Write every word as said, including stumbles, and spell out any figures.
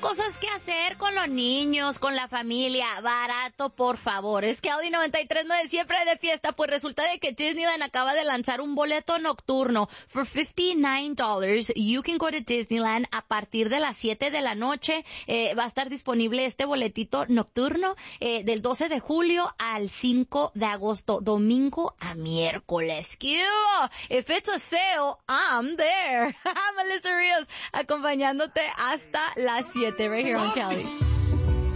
cosas que hacer con los niños, con la familia. Barato, por favor. Es que Audi noventa y tres nueve siempre de fiesta. Pues resulta de que Disneyland acaba de lanzar un boleto nocturno. For fifty-nine dollars, you can go to Disneyland a partir de las siete de la noche. Eh, va a estar disponible este boletito nocturno eh, del doce de julio al cinco de agosto. Domingo a miércoles. Cute. If it's a sale, I'm there. Melissa Ríos acompañándote hasta las siete right here on Cali.